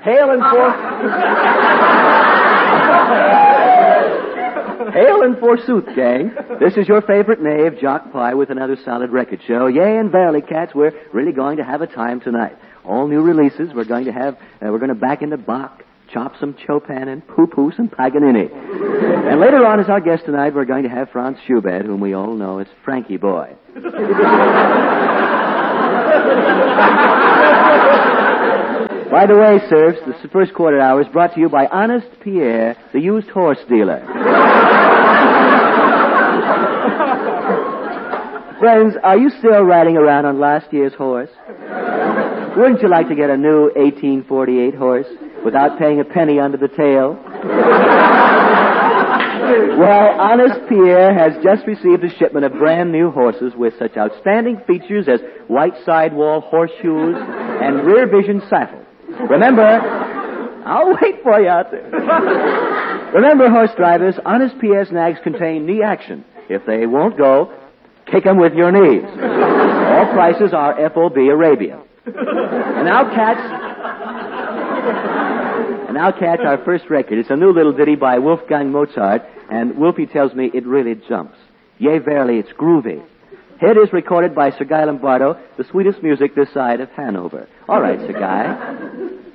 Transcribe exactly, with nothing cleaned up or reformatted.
Hail and for... Hail and forsooth, gang. This is your favorite knave, Jock Pye, with another solid record show. Yea, and verily, cats, we're really going to have a time tonight. All new releases. We're going to have, uh, we're going to back into Bach, chop some Chopin, and poo-poo some Paganini. And later on, as our guest tonight, we're going to have Franz Schubert, whom we all know as Frankie Boy. By the way, serfs, this first quarter hour is brought to you by Honest Pierre, the used horse dealer. Friends, are you still riding around on last year's horse? Wouldn't you like to get a new eighteen forty-eight horse without paying a penny under the tail? Well, Honest Pierre has just received a shipment of brand new horses with such outstanding features as white sidewall horseshoes and rear vision saddle. Remember, I'll wait for you out there. Remember, horse drivers, Honest Pierre's nags contain knee action. If they won't go, kick them with your knees. All prices are F O B Arabia. And now, cats, and now, cats, our first record. It's a new little ditty by Wolfgang Mozart, and Wolfie tells me it really jumps. Yea, verily, it's groovy. It is recorded by Sir Guy Lombardo, the sweetest music this side of Hanover. All right, Sir Guy.